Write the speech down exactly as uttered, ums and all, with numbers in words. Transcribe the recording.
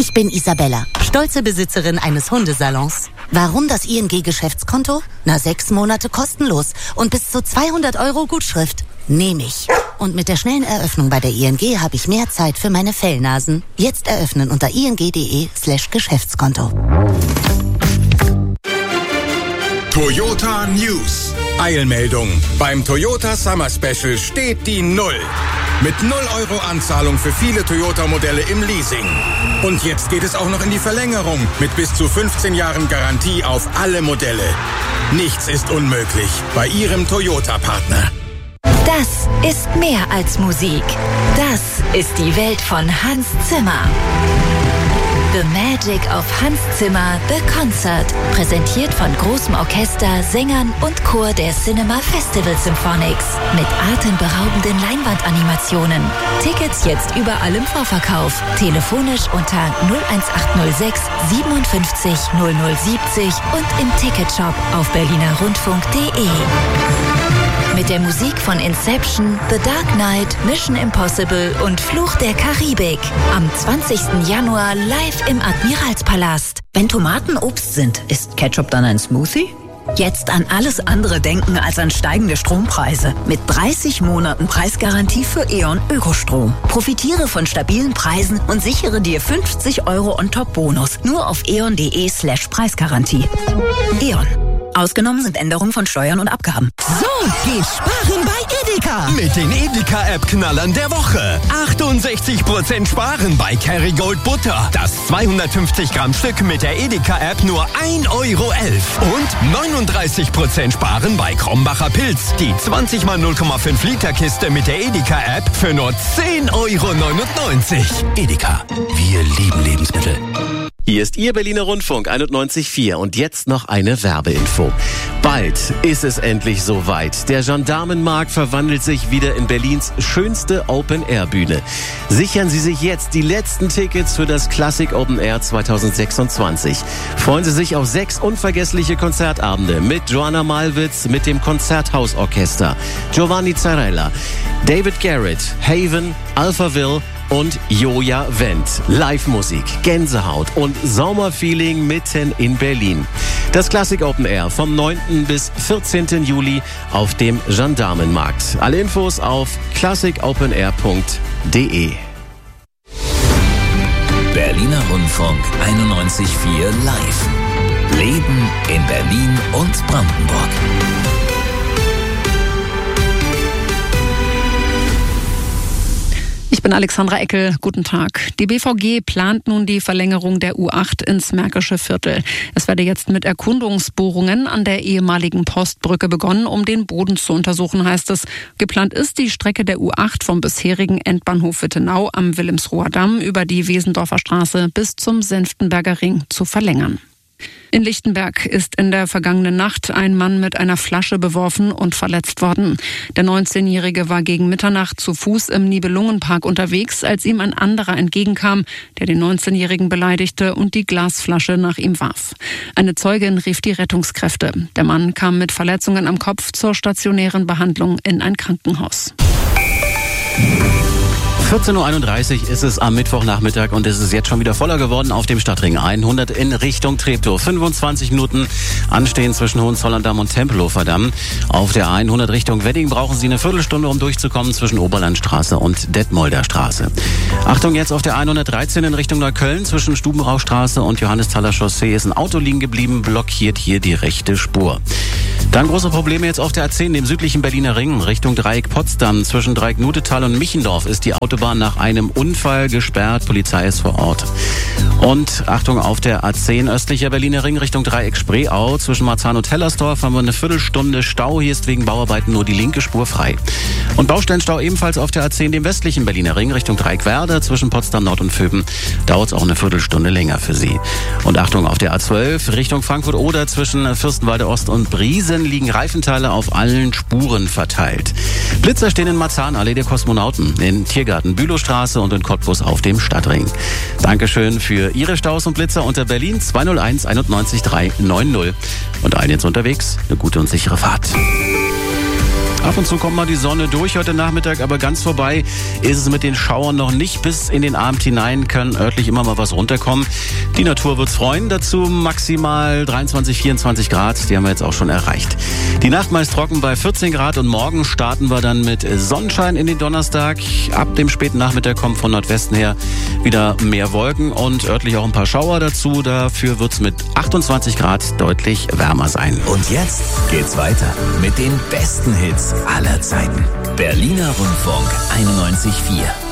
Ich bin Isabella, stolze Besitzerin eines Hundesalons. Warum das I N G-Geschäftskonto? Na, sechs Monate kostenlos und bis zu zweihundert Euro Gutschrift. Nehme ich. Und mit der schnellen Eröffnung bei der I N G habe ich mehr Zeit für meine Fellnasen. Jetzt eröffnen unter ing.de slash Geschäftskonto. Toyota News. Eilmeldung. Beim Toyota Summer Special steht die Null. Mit null Euro Anzahlung für viele Toyota-Modelle im Leasing. Und jetzt geht es auch noch in die Verlängerung mit bis zu fünfzehn Jahren Garantie auf alle Modelle. Nichts ist unmöglich bei Ihrem Toyota-Partner. Das ist mehr als Musik. Das ist die Welt von Hans Zimmer. The Magic of Hans Zimmer, The Concert. Präsentiert von großem Orchester, Sängern und Chor der Cinema Festival Symphonics. Mit atemberaubenden Leinwandanimationen. Tickets jetzt überall im Vorverkauf. Telefonisch unter null eins acht null sechs siebenundfünfzig null null siebzig und im Ticketshop auf berliner rundfunk punkt de. Mit der Musik von Inception, The Dark Knight, Mission Impossible und Fluch der Karibik. Am zwanzigsten Januar live im Admiralspalast. Wenn Tomaten Obst sind, ist Ketchup dann ein Smoothie? Jetzt an alles andere denken als an steigende Strompreise. Mit dreißig Monaten Preisgarantie für E.ON Ökostrom. Profitiere von stabilen Preisen und sichere dir fünfzig Euro On-Top-Bonus. Nur auf eon.de slash Preisgarantie. E.ON. Ausgenommen sind Änderungen von Steuern und Abgaben. So geht's sparen bei Edeka. Mit den Edeka-App-Knallern der Woche. achtundsechzig Prozent sparen bei Kerrygold Butter. Das zweihundertfünfzig Gramm Stück mit der Edeka-App nur ein Euro elf. Und neununddreißig Prozent sparen bei Krombacher Pilz. Die zwanzig mal null Komma fünf Liter Kiste mit der Edeka-App für nur zehn Euro neunundneunzig. Edeka, wir lieben Lebensmittel. Hier ist Ihr Berliner Rundfunk einundneunzig Komma vier und jetzt noch eine Werbeinfo. Bald ist es endlich soweit. Der Gendarmenmarkt verwandelt sich wieder in Berlins schönste Open-Air-Bühne. Sichern Sie sich jetzt die letzten Tickets für das Classic Open Air zweitausendsechsundzwanzig. Freuen Sie sich auf sechs unvergessliche Konzertabende mit Joanna Malwitz, mit dem Konzerthausorchester, Giovanni Zarella, David Garrett, Haven, Alphaville und Joja Wendt. Live-Musik, Gänsehaut und Sommerfeeling mitten in Berlin. Das Classic Open Air vom neunten bis vierzehnten Juli auf dem Gendarmenmarkt. Alle Infos auf classic open air punkt de. Berliner Rundfunk einundneunzig Komma vier live. Leben in Berlin und Brandenburg. Ich bin Alexandra Eckel. Guten Tag. Die B V G plant nun die Verlängerung der U acht ins Märkische Viertel. Es werde jetzt mit Erkundungsbohrungen an der ehemaligen Postbrücke begonnen, um den Boden zu untersuchen, heißt es. Geplant ist, die Strecke der U acht vom bisherigen Endbahnhof Wittenau am Wilhelmsruher Damm über die Wesendorfer Straße bis zum Senftenberger Ring zu verlängern. In Lichtenberg ist in der vergangenen Nacht ein Mann mit einer Flasche beworfen und verletzt worden. Der neunzehnjährige war gegen Mitternacht zu Fuß im Nibelungenpark unterwegs, als ihm ein anderer entgegenkam, der den neunzehnjährigen beleidigte und die Glasflasche nach ihm warf. Eine Zeugin rief die Rettungskräfte. Der Mann kam mit Verletzungen am Kopf zur stationären Behandlung in ein Krankenhaus. vierzehn Uhr einunddreißig ist es am Mittwochnachmittag und es ist jetzt schon wieder voller geworden auf dem Stadtring hundert in Richtung Treptow. fünfundzwanzig Minuten anstehen zwischen Hohenzollern-Damm und Tempelhofer Damm. Auf der hundert Richtung Wedding brauchen Sie eine Viertelstunde, um durchzukommen zwischen Oberlandstraße und Detmolder Straße. Achtung, jetzt auf der hundertdreizehn in Richtung Neukölln zwischen Stubenrauchstraße und Johannesthaler Chaussee ist ein Auto liegen geblieben, blockiert hier die rechte Spur. Dann große Probleme jetzt auf der A zehn, dem südlichen Berliner Ring, Richtung Dreieck Potsdam. Zwischen Dreieck Nutetal und Michendorf ist die Autobahn nach einem Unfall gesperrt. Polizei ist vor Ort. Und Achtung, auf der A zehn östlicher Berliner Ring, Richtung Dreieck Spreeau. Zwischen Marzahn und Hellersdorf haben wir eine Viertelstunde Stau. Hier ist wegen Bauarbeiten nur die linke Spur frei. Und Baustellenstau ebenfalls auf der A zehn, dem westlichen Berliner Ring, Richtung Dreieck Werder. Zwischen Potsdam Nord und Vöben dauert es auch eine Viertelstunde länger für Sie. Und Achtung, auf der A zwölf, Richtung Frankfurt-Oder, zwischen Fürstenwalde Ost und Briesen liegen Reifenteile auf allen Spuren verteilt. Blitzer stehen in Marzahn, Allee der Kosmonauten, in Tiergarten, Bülowstraße und in Cottbus auf dem Stadtring. Dankeschön für Ihre Staus und Blitzer unter Berlin zwei null eins einundneunzig drei neun null. Und allen jetzt unterwegs eine gute und sichere Fahrt. Ab und zu kommt mal die Sonne durch heute Nachmittag, aber ganz vorbei ist es mit den Schauern noch nicht. Bis in den Abend hinein kann örtlich immer mal was runterkommen. Die Natur wird's freuen. Dazu maximal dreiundzwanzig, vierundzwanzig Grad. Die haben wir jetzt auch schon erreicht. Die Nacht meist trocken bei vierzehn Grad und morgen starten wir dann mit Sonnenschein in den Donnerstag. Ab dem späten Nachmittag kommen von Nordwesten her wieder mehr Wolken und örtlich auch ein paar Schauer dazu. Dafür wird's mit achtundzwanzig Grad deutlich wärmer sein. Und jetzt geht's weiter mit den besten Hits aller Zeiten. Berliner Rundfunk einundneunzig Komma vier.